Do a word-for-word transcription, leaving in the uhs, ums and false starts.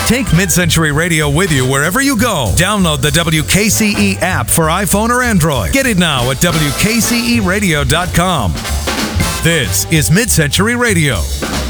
Take Mid-Century Radio with you wherever you go. Download the W K C E app for iPhone or Android. Get it now at W K C E radio dot com. This is Mid-Century Radio.